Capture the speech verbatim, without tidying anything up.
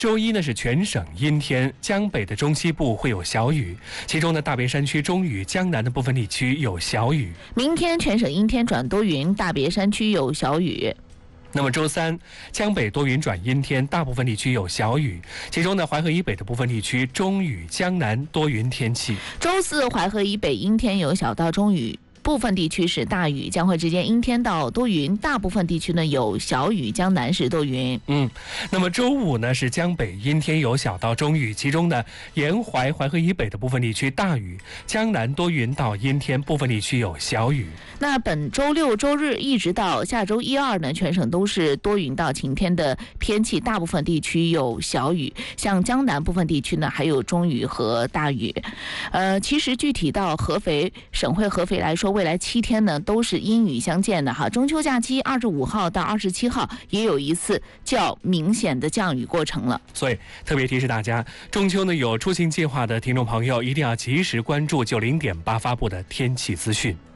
周一呢是全省阴天，江北的中西部会有小雨，其中呢大别山区中雨，江南的部分地区有小雨。 明天全省阴天转多云，大别山区有小雨。 那么周三，江北多云转阴天，大部分地区有小雨，其中呢淮河以北的部分地区中雨，江南多云天气。 周四，淮河以北阴天有小到中雨，部分地区是大雨，江淮之间阴天到多云，大部分地区呢有小雨，江南是多云。 嗯，那么周五呢是江北阴天有小到中雨，其中呢沿淮淮河以北的部分地区大雨，江南多云到阴天，部分地区有小雨。 那本周六周日一直到下周一二呢，全省都是多云到晴天的天气，大部分地区有小雨，像江南部分地区呢还有中雨和大雨。呃，其实具体到合肥省会合肥来说，未来七天呢都是阴雨相间的哈。中秋假期二十五号到二十七号也有一次较明显的降雨过程了。 所以特别提示大家，中秋呢有出行计划的听众朋友一定要及时关注九零点八发布的天气资讯。